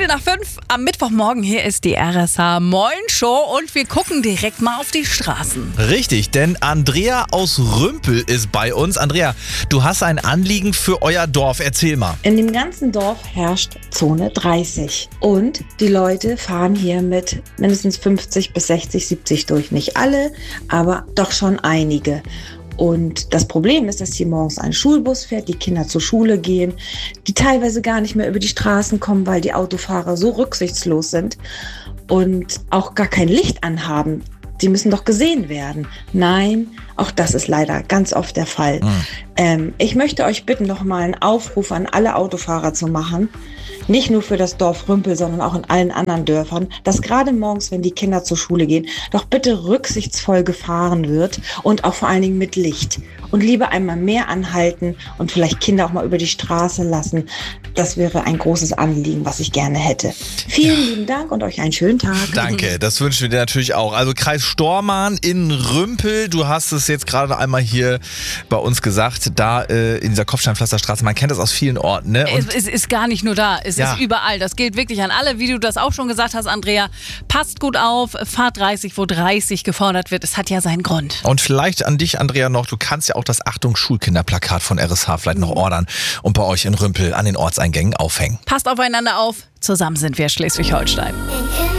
5:15 am Mittwochmorgen. Hier ist die RSH Moin Show und wir gucken direkt mal auf die Straßen. Richtig, denn Andrea aus Rümpel ist bei uns. Andrea, du hast ein Anliegen für euer Dorf. Erzähl mal. In dem ganzen Dorf herrscht Zone 30 und die Leute fahren hier mit mindestens 50 bis 60, 70 durch. Nicht alle, aber doch schon einige. Und das Problem ist, dass hier morgens ein Schulbus fährt, die Kinder zur Schule gehen, die teilweise gar nicht mehr über die Straßen kommen, weil die Autofahrer so rücksichtslos sind und auch gar kein Licht anhaben. Die müssen doch gesehen werden. Nein, auch das ist leider ganz oft der Fall. Ich möchte euch bitten, noch mal einen Aufruf an alle Autofahrer zu machen. Nicht nur für das Dorf Rümpel, sondern auch in allen anderen Dörfern, dass gerade morgens, wenn die Kinder zur Schule gehen, doch bitte rücksichtsvoll gefahren wird und auch vor allen Dingen mit Licht. Und lieber einmal mehr anhalten und vielleicht Kinder auch mal über die Straße lassen. Das wäre ein großes Anliegen, was ich gerne hätte. Vielen lieben Dank und euch einen schönen Tag. Danke, das wünschen wir dir natürlich auch. Also Kreis Stormarn in Rümpel, du hast es jetzt gerade einmal hier bei uns gesagt, da in dieser Kopfsteinpflasterstraße, man kennt das aus vielen Orten. Ne? Es ist gar nicht nur da, es ist überall. Das gilt wirklich an alle, wie du das auch schon gesagt hast, Andrea. Passt gut auf, fahrt 30, wo 30 gefordert wird. Es hat ja seinen Grund. Und vielleicht an dich, Andrea, noch, du kannst ja auch das Achtung-Schulkinderplakat von RSH vielleicht noch ordern und bei euch in Rümpel an den Ortseingängen aufhängen. Passt aufeinander auf, zusammen sind wir Schleswig-Holstein.